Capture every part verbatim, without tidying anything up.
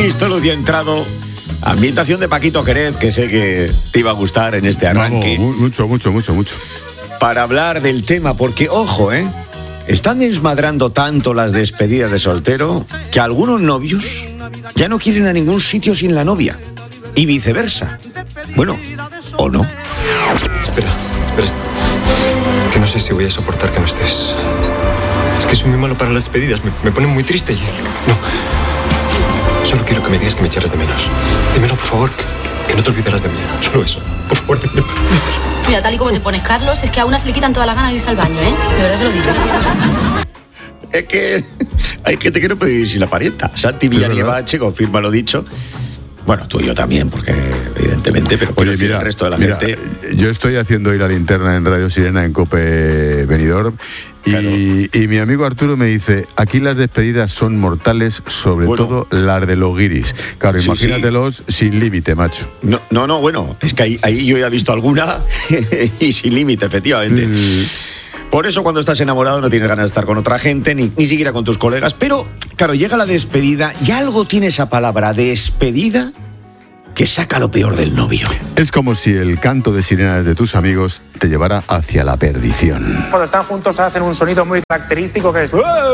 Listo, Luz, y entrado. Ambientación de Paquito Jerez, que sé que te iba a gustar en este arranque. Vamos, mucho, mucho, mucho, mucho. Para hablar del tema, porque, ojo, ¿eh? Están desmadrando tanto las despedidas de soltero que algunos novios ya no quieren a ningún sitio sin la novia. Y viceversa. Bueno, ¿o no? Espera, espera. Que no sé si voy a soportar que no estés. Es que soy muy malo para las despedidas. Me, me ponen muy triste y... No. Solo quiero que me digas que me echaras de menos. Dímelo, por favor, que, que no te olvidarás de mí. Solo eso. Por favor, dímelo. Mira, tal y como te pones, Carlos, es que a una se le quitan todas las ganas de irse al baño, ¿eh? De verdad te lo digo. Es que hay gente que no puede vivir sin la parienta. Santi Villanieva H confirma lo dicho. Bueno, tú y yo también, porque evidentemente, pero oye, mira, el resto de la mira, gente... Yo estoy haciendo ir a la linterna en Radio Sirena en COPE Benidorm y, claro. y mi amigo Arturo me dice, aquí las despedidas son mortales, sobre bueno, todo las de los guiris. Claro, sí, imagínatelos sí. sin límite, macho. No, no, no, bueno, es que ahí, ahí yo ya he visto alguna y sin límite, efectivamente. Mm. Por eso cuando estás enamorado no tienes ganas de estar con otra gente, ni, ni siquiera con tus colegas. Pero, claro, llega la despedida y algo tiene esa palabra, despedida, que saca lo peor del novio. Es como si el canto de sirenas de tus amigos te llevara hacia la perdición. Cuando están juntos hacen un sonido muy característico que es...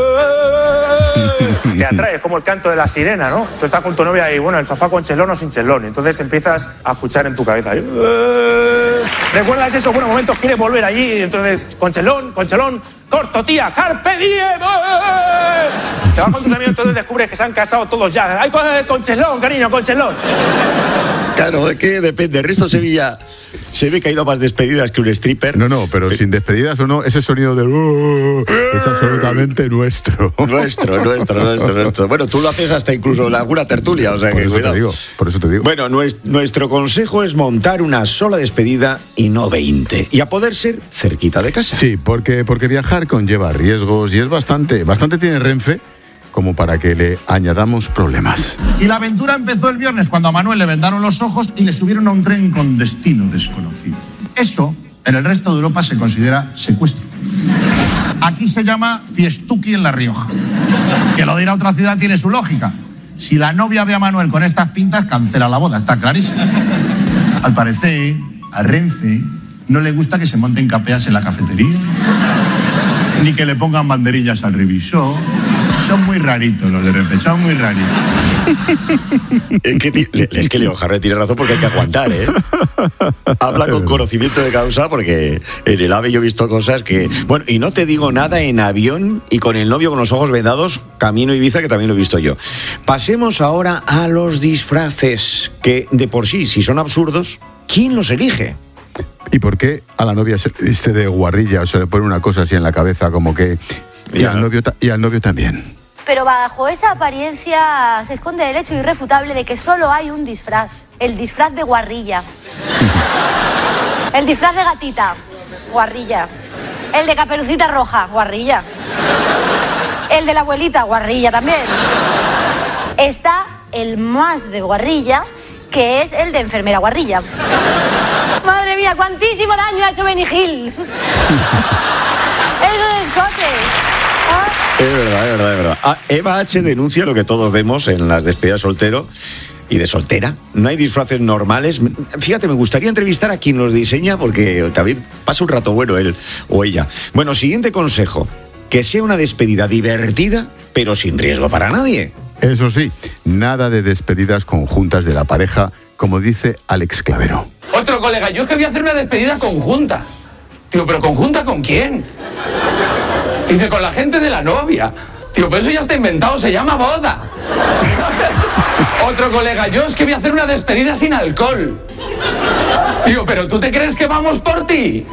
que atrae, es como el canto de la sirena, ¿no? Tú estás con tu novia y, bueno, el sofá con chelón o sin chelón. Entonces empiezas a escuchar en tu cabeza. ¿Recuerdas esos buenos momentos? ¿Quieres volver allí? Entonces, con chelón, con chelón, corto, tía, carpe diem. Te vas con tus amigos, entonces descubres que se han casado todos ya. ¡Ay, con chelón, cariño, con chelón! Claro, es que depende. El resto de Sevilla se ve que ha ido a más despedidas que un stripper. No, no, pero, pero sin despedidas o no, ese sonido del... Uh, es absolutamente nuestro. Nuestro, nuestro, nuestro, nuestro. Bueno, tú lo haces hasta incluso en alguna tertulia, o sea por que eso cuidado. Te digo, por eso te digo. Bueno, nuestro consejo es montar una sola despedida y no veinte. Y a poder ser cerquita de casa. Sí, porque, porque viajar conlleva riesgos y es bastante, bastante tiene Renfe como para que le añadamos problemas. Y la aventura empezó el viernes cuando a Manuel le vendaron los ojos y le subieron a un tren con destino desconocido. Eso, en el resto de Europa, se considera secuestro. Aquí se llama fiestuki en La Rioja. Que lo de ir a otra ciudad tiene su lógica. Si la novia ve a Manuel con estas pintas, cancela la boda, está clarísimo. Al parecer, a Renfe no le gusta que se monten capeas en la cafetería, ni que le pongan banderillas al revisor. Son muy raritos los de Renfe, son muy raritos. Es que, es que Leo Jarre tiene razón porque hay que aguantar, ¿eh? Habla con conocimiento de causa porque en el AVE yo he visto cosas que... Bueno, y no te digo nada en avión y con el novio con los ojos vendados, camino a Ibiza, que también lo he visto yo. Pasemos ahora a los disfraces, que de por sí, si son absurdos, ¿quién los elige? ¿Y por qué a la novia se le viste de guarrilla o se le pone una cosa así en la cabeza como que... Y al, novio, y al novio también. Pero bajo esa apariencia se esconde el hecho irrefutable de que solo hay un disfraz. El disfraz de guarrilla. El disfraz de gatita. Guarrilla. El de Caperucita Roja. Guarrilla. El de la abuelita. Guarrilla también. Está el más de guarrilla, que es el de enfermera guarrilla. Madre mía, cuantísimo daño ha hecho Benny Hill. Esos escotes. ¿Ah? Es verdad, es verdad, es verdad. Ah, Eva H. denuncia lo que todos vemos en las despedidas soltero y de soltera. No hay disfraces normales. Fíjate, me gustaría entrevistar a quien los diseña porque también pasa un rato bueno él o ella. Bueno, siguiente consejo. Que sea una despedida divertida, pero sin riesgo para nadie. Eso sí, nada de despedidas conjuntas de la pareja, como dice Alex Clavero. Otro colega, yo es que voy a hacer una despedida conjunta. Tío, ¿pero conjunta con quién? Dice, con la gente de la novia. Tío, pero eso ya está inventado, se llama boda. Otro colega, yo es que voy a hacer una despedida sin alcohol. Tío, ¿pero tú te crees que vamos por ti?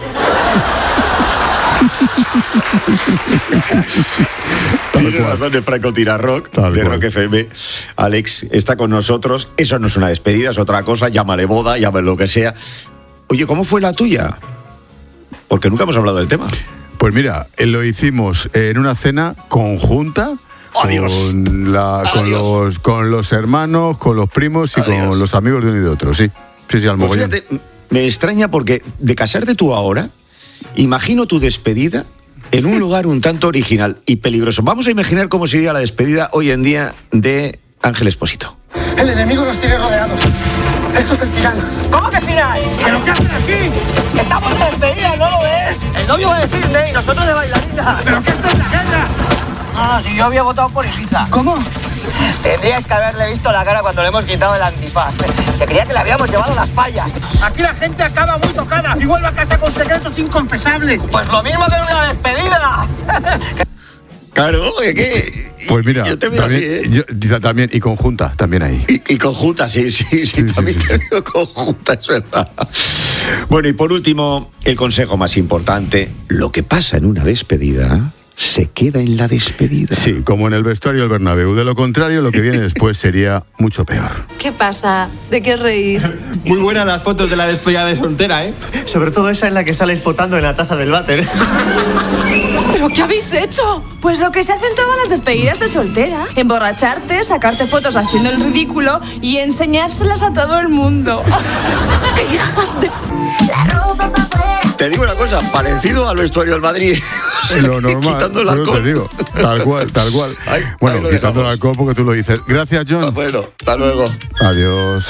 Tiene razón de Franco Tirarrock, de Rock F M. Alex está con nosotros. Eso no es una despedida, es otra cosa. Llámale boda, llámale lo que sea. Oye, ¿cómo fue la tuya? Porque nunca hemos hablado del tema. Pues mira, lo hicimos en una cena conjunta. Adiós. Con, la, con, los, con los hermanos, con los primos y Adiós. Con los amigos de uno y de otro, sí. Sí, sí, al pues mogollón. Fíjate, me extraña porque de casarte tú ahora, imagino tu despedida en un lugar un tanto original y peligroso. Vamos a imaginar cómo sería la despedida hoy en día de Ángel Expósito. El enemigo nos tiene rodeados. Esto es el final. ¿Cómo que final? ¿Pero qué hacen aquí? Estamos de despedida, ¿no lo ves? El novio va de Disney y nosotros de bailarina. ¿Pero qué esto es la guerra? Ah, si yo había votado por Ibiza. ¿Cómo? Tendríais que haberle visto la cara cuando le hemos quitado el antifaz. Se creía que le habíamos llevado las fallas. Aquí la gente acaba muy tocada y vuelve a casa con secretos inconfesables. Pues lo mismo que una despedida. Claro, ¿qué? qué? Pues mira, yo te veo también, así, ¿eh? yo, también, y conjunta, también ahí. Y, y conjunta, sí, sí, sí, sí también sí, sí. te veo conjunta, es verdad. Bueno, y por último, el consejo más importante, lo que pasa en una despedida se queda en la despedida. Sí, como en el vestuario del Bernabéu. De lo contrario, lo que viene después sería mucho peor. ¿Qué pasa? ¿De qué os reís? Muy buenas las fotos de la despedida de soltera, ¿eh? Sobre todo esa en la que sales potando en la taza del váter. ¿Pero qué habéis hecho? Pues lo que se hace en todas las despedidas de soltera. Emborracharte, sacarte fotos haciendo el ridículo y enseñárselas a todo el mundo. ¡Qué hijas de... La ropa pa' fuera. Te digo una cosa, parecido al vestuario del Madrid. O sea, lo normal, quitando el alcohol. Te digo, tal cual, tal cual. Ay, bueno, quitando el alcohol porque tú lo dices. Gracias, John. Ah, bueno, hasta luego. Adiós.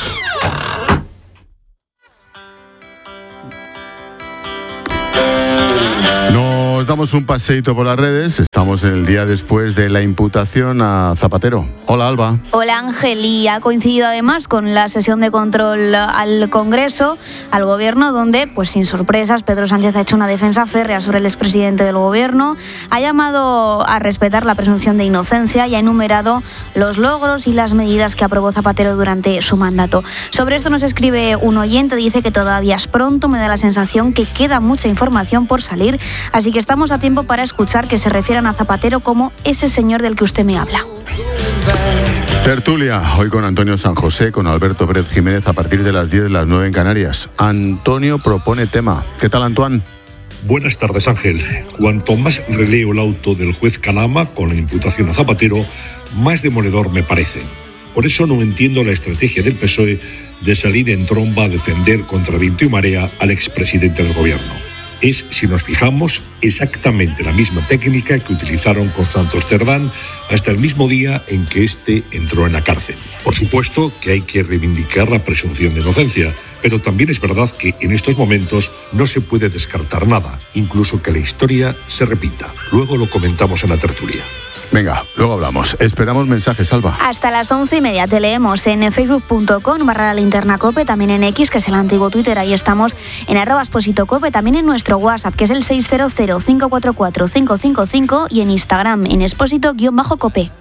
Nos damos un paseíto por las redes. Estamos en el día después de la imputación a Zapatero. Hola, Alba. Hola, Ángel. Y ha coincidido además con la sesión de control al Congreso, al Gobierno, donde, pues sin sorpresas, Pedro Sánchez ha hecho una defensa férrea sobre el expresidente del Gobierno, ha llamado a respetar la presunción de inocencia y ha enumerado los logros y las medidas que aprobó Zapatero durante su mandato. Sobre esto nos escribe un oyente, dice que todavía es pronto, me da la sensación que queda mucha información por salir, así que estamos a tiempo para escuchar que se refieran a Zapatero como ese señor del que usted me habla. Tertulia, hoy con Antonio San José, con Alberto Pérez Jiménez a partir de las diez de las nueve en Canarias. Antonio propone tema. ¿Qué tal, Antoine? Buenas tardes, Ángel. Cuanto más releo el auto del juez Calama con la imputación a Zapatero, más demoledor me parece. Por eso no entiendo la estrategia del P S O E de salir en tromba a defender contra viento y marea al expresidente del gobierno. Es, si nos fijamos, exactamente la misma técnica que utilizaron con Santos Cerdán hasta el mismo día en que éste entró en la cárcel. Por supuesto que hay que reivindicar la presunción de inocencia, pero también es verdad que en estos momentos no se puede descartar nada, incluso que la historia se repita. Luego lo comentamos en la tertulia. Venga, luego hablamos. Esperamos mensajes, Alba. Hasta las once y media te leemos en facebook punto com barra la linterna cope, también en X, que es el antiguo Twitter, ahí estamos, en arroba exposito cope, también en nuestro WhatsApp, que es el seis cero cero, cinco cuatro cuatro, cinco cinco cinco, y en Instagram, en exposito-cope.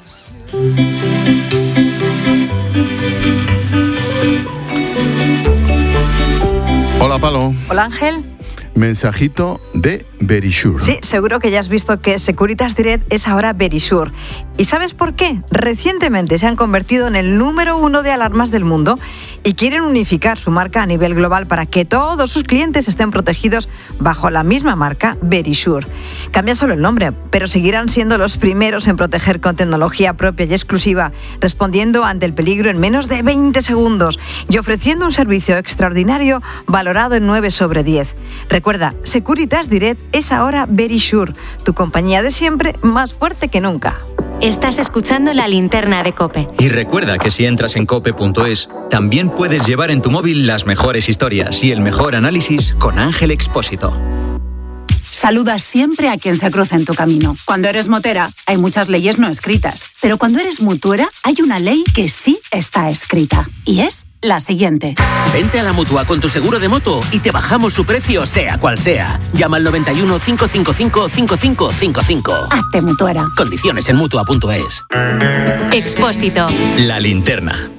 Hola, Palo. Hola, Ángel. Mensajito de Verisure. Sí, seguro que ya has visto que Securitas Direct es ahora Verisure. ¿Y sabes por qué? Recientemente se han convertido en el número uno de alarmas del mundo y quieren unificar su marca a nivel global para que todos sus clientes estén protegidos bajo la misma marca Verisure. Cambia solo el nombre, pero seguirán siendo los primeros en proteger con tecnología propia y exclusiva, respondiendo ante el peligro en menos de veinte segundos y ofreciendo un servicio extraordinario valorado en nueve sobre diez. Recuerda, Securitas Direct es ahora Verisure, tu compañía de siempre más fuerte que nunca. Estás escuchando La Linterna de COPE. Y recuerda que si entras en cope punto es, también puedes llevar en tu móvil las mejores historias y el mejor análisis con Ángel Expósito. Saludas siempre a quien se cruza en tu camino. Cuando eres motera, hay muchas leyes no escritas. Pero cuando eres mutuera, hay una ley que sí está escrita. Y es la siguiente. Vente a la Mutua con tu seguro de moto y te bajamos su precio, sea cual sea. Llama al noventa y uno, cinco cinco cinco, cinco cinco cinco cinco. Hazte mutuera. Condiciones en mutua punto es. Expósito. La Linterna.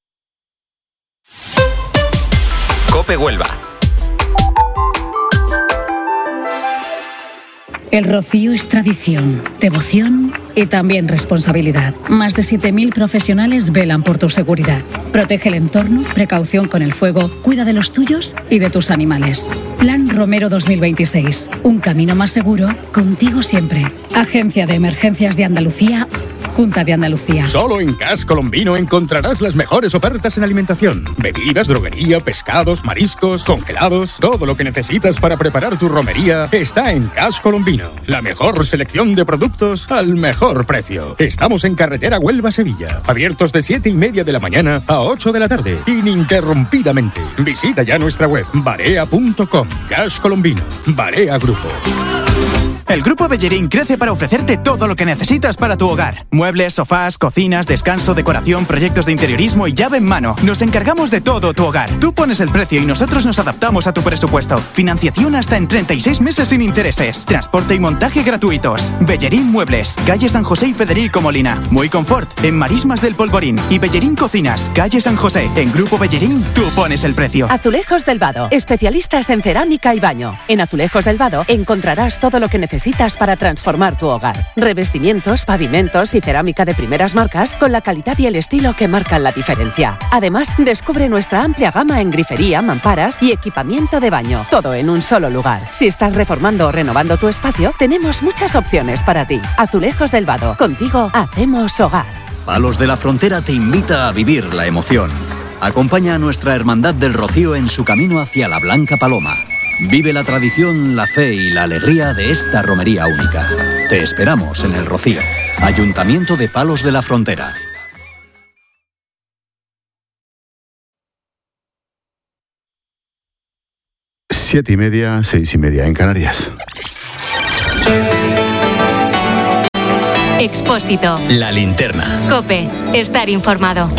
COPE Huelva. El rocío es tradición, devoción y también responsabilidad. Más de siete mil profesionales velan por tu seguridad. Protege el entorno, precaución con el fuego, cuida de los tuyos y de tus animales. Plan Romero dos mil veintiséis. Un camino más seguro, contigo siempre. Agencia de Emergencias de Andalucía, Junta de Andalucía. Solo en Cash Colombino encontrarás las mejores ofertas en alimentación. Bebidas, droguería, pescados, mariscos, congelados. Todo lo que necesitas para preparar tu romería está en Cash Colombino. La mejor selección de productos al mejor precio. Estamos en carretera Huelva-Sevilla. Abiertos de siete y media de la mañana a ocho de la tarde. Ininterrumpidamente. Visita ya nuestra web barea punto com. Cash Colombino. Barea Grupo. El Grupo Bellerín crece para ofrecerte todo lo que necesitas para tu hogar. Muebles, sofás, cocinas, descanso, decoración, proyectos de interiorismo y llave en mano. Nos encargamos de todo tu hogar. Tú pones el precio y nosotros nos adaptamos a tu presupuesto. Financiación hasta en treinta y seis meses sin intereses. Transporte y montaje gratuitos. Bellerín Muebles, calle San José y Federico Molina. Muy Confort, en Marismas del Polvorín. Y Bellerín Cocinas, calle San José. En Grupo Bellerín, tú pones el precio. Azulejos del Vado, especialistas en cerámica y baño. En Azulejos del Vado encontrarás todo lo que necesitas necesitas para transformar tu hogar. Revestimientos, pavimentos y cerámica de primeras marcas con la calidad y el estilo que marcan la diferencia. Además, descubre nuestra amplia gama en grifería, mamparas y equipamiento de baño. Todo en un solo lugar. Si estás reformando o renovando tu espacio, tenemos muchas opciones para ti. Azulejos del Vado. Contigo hacemos hogar. Palos de la Frontera te invita a vivir la emoción. Acompaña a nuestra Hermandad del Rocío en su camino hacia la Blanca Paloma. Vive la tradición, la fe y la alegría de esta romería única. Te esperamos en el Rocío. Ayuntamiento de Palos de la Frontera. Siete y media, seis y media en Canarias. Expósito. La linterna. COPE. Estar informado.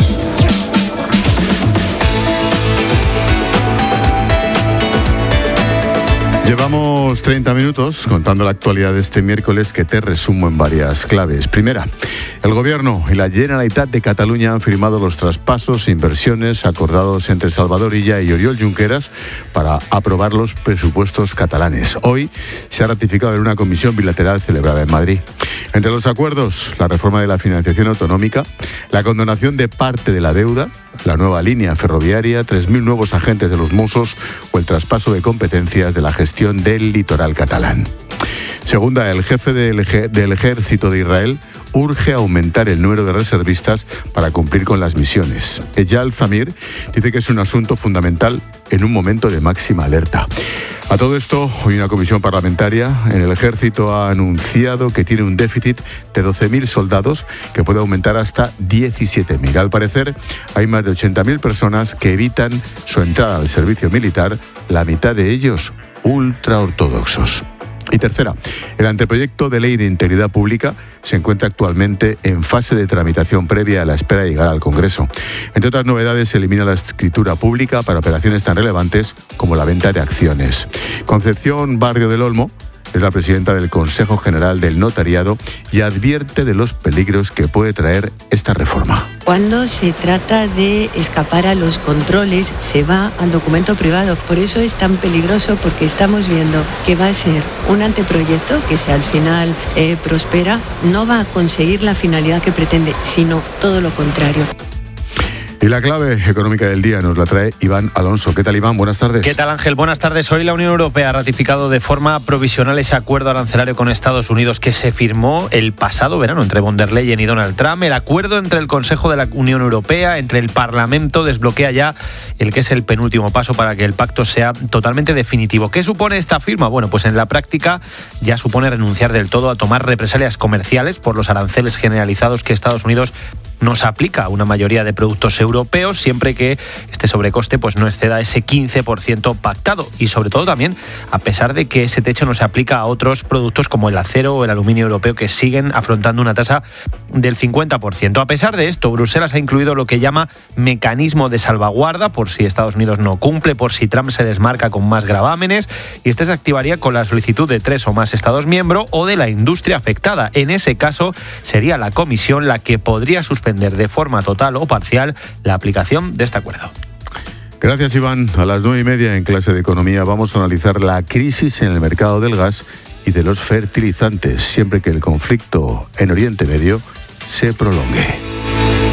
Llevamos treinta minutos contando la actualidad de este miércoles que te resumo en varias claves. Primera, el Gobierno y la Generalitat de Cataluña han firmado los traspasos e inversiones acordados entre Salvador Illa y Oriol Junqueras para aprobar los presupuestos catalanes. Hoy se ha ratificado en una comisión bilateral celebrada en Madrid. Entre los acuerdos, la reforma de la financiación autonómica, la condonación de parte de la deuda, la nueva línea ferroviaria, tres mil nuevos agentes de los Mossos o el traspaso de competencias de la gestión del litoral catalán. Segunda, el jefe del, ej- del ejército de Israel urge aumentar el número de reservistas para cumplir con las misiones. Eyal Zamir dice que es un asunto fundamental en un momento de máxima alerta. A todo esto, hoy una comisión parlamentaria en el ejército ha anunciado que tiene un déficit de doce mil soldados que puede aumentar hasta diecisiete mil. Al parecer, hay más de ochenta mil personas que evitan su entrada al servicio militar, la mitad de ellos ultraortodoxos. Y tercera, el anteproyecto de ley de integridad pública se encuentra actualmente en fase de tramitación previa a la espera de llegar al Congreso. Entre otras novedades, se elimina la escritura pública para operaciones tan relevantes como la venta de acciones. Concepción Barrio del Olmo es la presidenta del Consejo General del Notariado y advierte de los peligros que puede traer esta reforma. Cuando se trata de escapar a los controles, se va al documento privado. Por eso es tan peligroso, porque estamos viendo que va a ser un anteproyecto que, si al final eh, prospera, no va a conseguir la finalidad que pretende, sino todo lo contrario. Y la clave económica del día nos la trae Iván Alonso. ¿Qué tal, Iván? Buenas tardes. ¿Qué tal, Ángel? Buenas tardes. Hoy la Unión Europea ha ratificado de forma provisional ese acuerdo arancelario con Estados Unidos que se firmó el pasado verano entre von der Leyen y Donald Trump. El acuerdo entre el Consejo de la Unión Europea, entre el Parlamento, desbloquea ya el que es el penúltimo paso para que el pacto sea totalmente definitivo. ¿Qué supone esta firma? Bueno, pues en la práctica ya supone renunciar del todo a tomar represalias comerciales por los aranceles generalizados que Estados Unidos nos aplica a una mayoría de productos europeos, siempre que este sobrecoste pues no exceda ese quince por ciento pactado, y sobre todo también a pesar de que ese techo no se aplica a otros productos como el acero o el aluminio europeo, que siguen afrontando una tasa del cincuenta por ciento. A pesar de esto, Bruselas ha incluido lo que llama mecanismo de salvaguarda por si Estados Unidos no cumple, por si Trump se desmarca con más gravámenes, y este se activaría con la solicitud de tres o más Estados miembros o de la industria afectada. En ese caso sería la Comisión la que podría suspender de forma total o parcial la aplicación de este acuerdo. Gracias, Iván. A las nueve y media en Clase de Economía vamos a analizar la crisis en el mercado del gas y de los fertilizantes, siempre que el conflicto en Oriente Medio se prolongue.